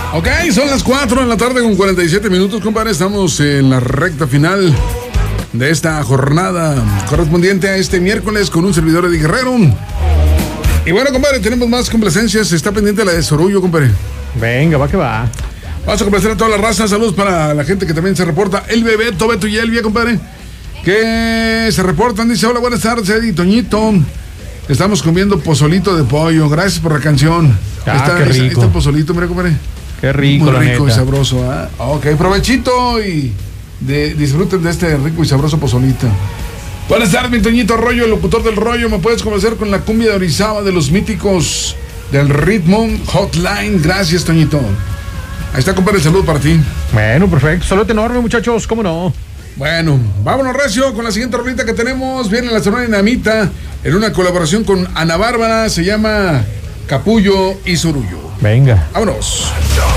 Ok, son las 4 de la tarde con 47 minutos, compadre. Estamos en la recta final de esta jornada correspondiente a este miércoles con un servidor de Guerrero. Y bueno, compadre, tenemos más complacencias. Está pendiente la de Sorullo, compadre. Venga, va que va. Vamos a complacer a toda la raza. Saludos para la gente que también se reporta. El bebé, Tobeto y Elvia, compadre, que se reportan. Dice: hola, buenas tardes, Eddie, Toñito. Estamos comiendo pozolito de pollo. Gracias por la canción. Qué rico. Ahí está el pozolito, mira, compadre. Qué rico, muy la rico neta. y sabroso, ¿eh? Ok, provechito y disfruten de este rico y sabroso pozolito. Buenas tardes, mi Toñito Rollo, el locutor del rollo. ¿Me puedes conocer con la cumbia de Orizaba de los míticos del ritmo Hotline? Gracias, Toñito. Ahí está, compadre, el saludo para ti. Bueno, perfecto. Saludo enorme, muchachos, ¿cómo no? Bueno, vámonos, recio, con la siguiente rolita que tenemos. Viene la Sonora Dinamita en una colaboración con Ana Bárbara. Se llama Capullo y Sorullo. Venga. Vámonos.